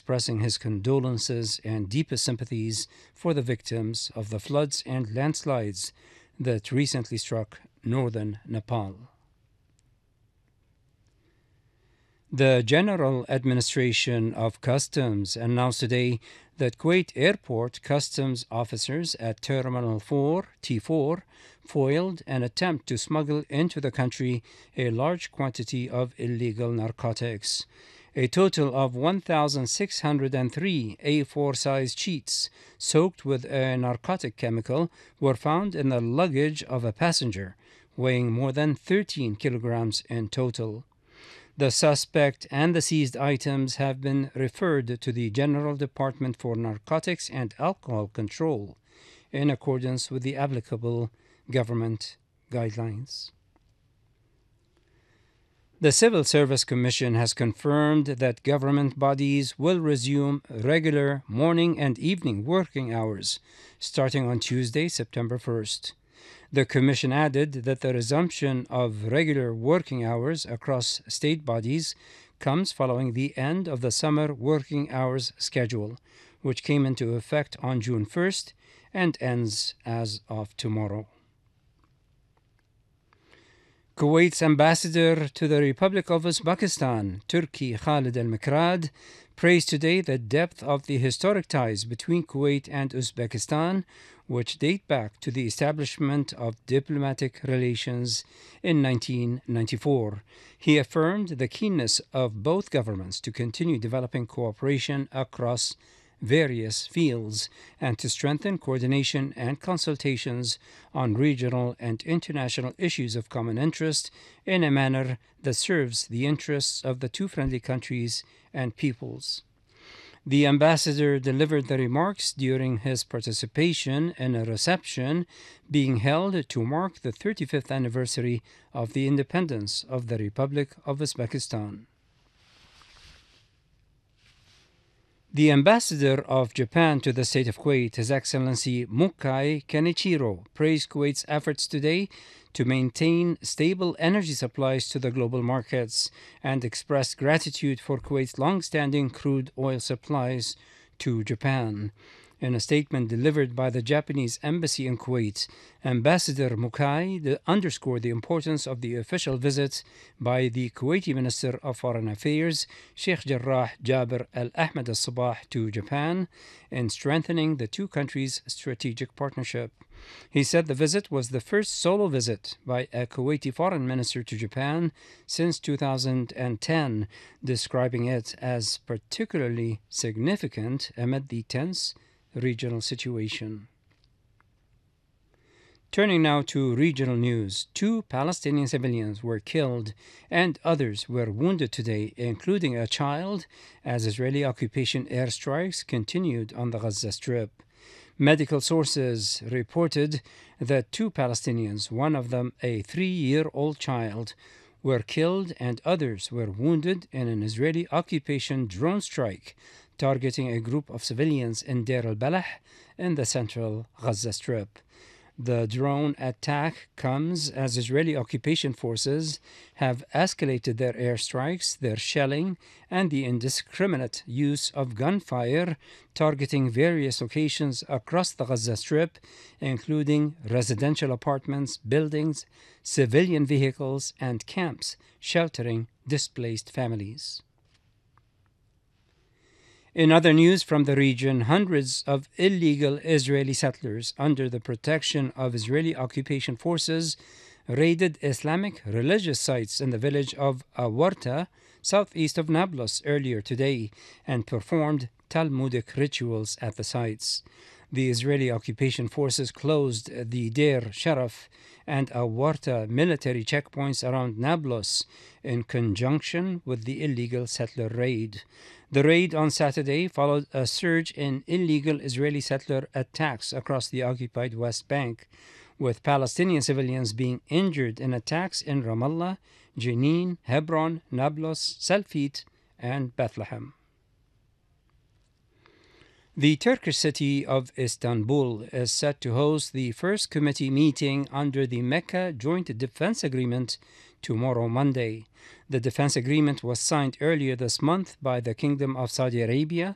expressing his condolences and deepest sympathies for the victims of the floods and landslides that recently struck northern Nepal. The General Administration of Customs announced today that Kuwait Airport customs officers at Terminal 4, T4, foiled an attempt to smuggle into the country a large quantity of illegal narcotics. A total of 1,603 A4-size sheets soaked with a narcotic chemical were found in the luggage of a passenger, weighing more than 13 kilograms in total. The suspect and the seized items have been referred to the General Department for Narcotics and Alcohol Control in accordance with the applicable government guidelines. The Civil Service Commission has confirmed that government bodies will resume regular morning and evening working hours starting on Tuesday, September 1st. The Commission added that the resumption of regular working hours across state bodies comes following the end of the summer working hours schedule, which came into effect on June 1st and ends as of tomorrow. Kuwait's ambassador to the Republic of Uzbekistan, Turki Khalid Al-Mikrad, praised today the depth of the historic ties between Kuwait and Uzbekistan, which date back to the establishment of diplomatic relations in 1994. He affirmed the keenness of both governments to continue developing cooperation across various fields and to strengthen coordination and consultations on regional and international issues of common interest in a manner that serves the interests of the two friendly countries and peoples. The ambassador delivered the remarks during his participation in a reception being held to mark the 35th anniversary of the independence of the Republic of Uzbekistan. The ambassador of Japan to the state of Kuwait, His Excellency Mukai Kenichiro, praised Kuwait's efforts today to maintain stable energy supplies to the global markets and expressed gratitude for Kuwait's long-standing crude oil supplies to Japan. In a statement delivered by the Japanese embassy in Kuwait, Ambassador Mukai underscored the importance of the official visit by the Kuwaiti Minister of Foreign Affairs, Sheikh Jarrah Jaber Al Ahmed Al Sabah, to Japan in strengthening the two countries' strategic partnership. He said the visit was the first solo visit by a Kuwaiti foreign minister to Japan since 2010, describing it as particularly significant amid the tense regional situation. Turning now to regional news, 2 Palestinian civilians were killed and others were wounded today, including a child, as Israeli occupation airstrikes continued on the Gaza Strip. Medical sources reported that 2 Palestinians, one of them a 3-year-old child, were killed and others were wounded in an Israeli occupation drone strike targeting a group of civilians in Deir al-Balah in the central Gaza Strip. The drone attack comes as Israeli occupation forces have escalated their airstrikes, their shelling, and the indiscriminate use of gunfire targeting various locations across the Gaza Strip, including residential apartments, buildings, civilian vehicles, and camps sheltering displaced families. In other news from the region, hundreds of illegal Israeli settlers under the protection of Israeli occupation forces raided Islamic religious sites in the village of Awarta, southeast of Nablus, earlier today and performed Talmudic rituals at the sites. The Israeli occupation forces closed the Deir Sharaf and Awarta military checkpoints around Nablus in conjunction with the illegal settler raid. The raid on Saturday followed a surge in illegal Israeli settler attacks across the occupied West Bank, with Palestinian civilians being injured in attacks in Ramallah, Jenin, Hebron, Nablus, Salfit, and Bethlehem. The Turkish city of Istanbul is set to host the first committee meeting under the Mecca Joint Defense Agreement tomorrow, Monday. The defense agreement was signed earlier this month by the Kingdom of Saudi Arabia,